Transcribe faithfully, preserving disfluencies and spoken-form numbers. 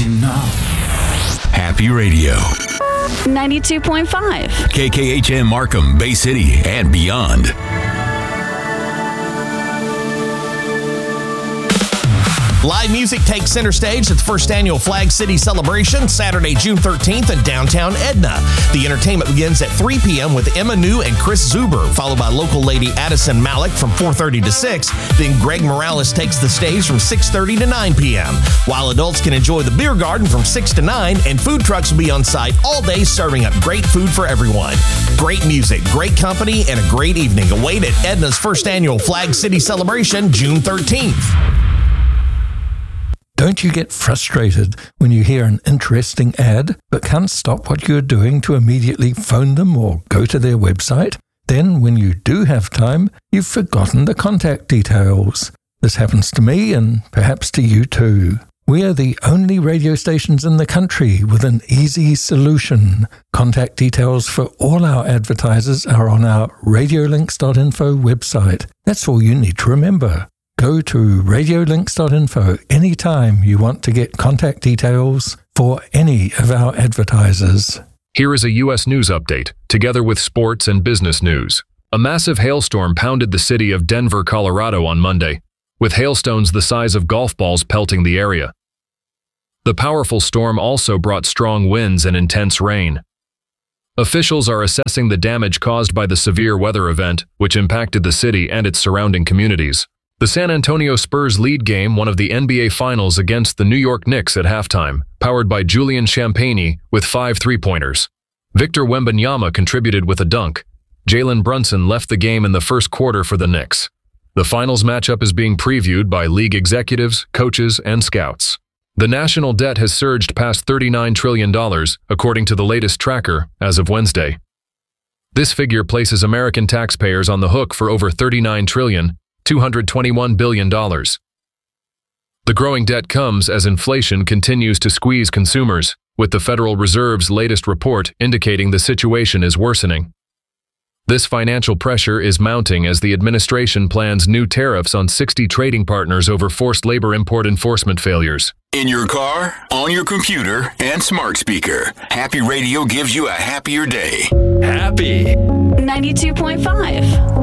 you know. Happy Radio. ninety-two point five. K K H M Markham, Bay City, and beyond. Live music takes center stage at the first annual Flag City Celebration, Saturday, June thirteenth in downtown Edna. The entertainment begins at three p.m. with Emma New and Chris Zuber, followed by local lady Addison Malik from four thirty to six. Then Greg Morales takes the stage from six thirty to nine p.m. While adults can enjoy the beer garden from six to nine, and food trucks will be on site all day serving up great food for everyone. Great music, great company, and a great evening await at Edna's first annual Flag City Celebration, June thirteenth. Don't you get frustrated when you hear an interesting ad but can't stop what you're doing to immediately phone them or go to their website? Then, when you do have time, you've forgotten the contact details. This happens to me and perhaps to you too. We are the only radio stations in the country with an easy solution. Contact details for all our advertisers are on our radiolinks dot info website. That's all you need to remember. Go to radiolinks dot info anytime you want to get contact details for any of our advertisers. Here is a U S news update, together with sports and business news. A massive hailstorm pounded the city of Denver, Colorado on Monday, with hailstones the size of golf balls pelting the area. The powerful storm also brought strong winds and intense rain. Officials are assessing the damage caused by the severe weather event, which impacted the city and its surrounding communities. The San Antonio Spurs lead game one of the N B A Finals against the New York Knicks at halftime, powered by Julian Champagnie with five three-pointers. Victor Wembanyama contributed with a dunk. Jalen Brunson left the game in the first quarter for the Knicks. The finals matchup is being previewed by league executives, coaches, and scouts. The national debt has surged past thirty-nine trillion dollars, according to the latest tracker, as of Wednesday. This figure places American taxpayers on the hook for over thirty-nine trillion dollars, two hundred twenty-one billion dollars. The growing debt comes as inflation continues to squeeze consumers, with the Federal Reserve's latest report indicating the situation is worsening. This financial pressure is mounting as the administration plans new tariffs on sixty trading partners over forced labor import enforcement failures. In your car, on your computer, and smart speaker, Happy Radio gives you a happier day. Happy. ninety-two point five.